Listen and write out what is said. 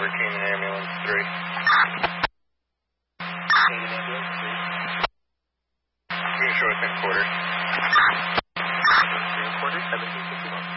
quarter, Cayman Ambulance 3. Cayman Ambulance 3. You can show us in quarter. 3 quarter, 1751.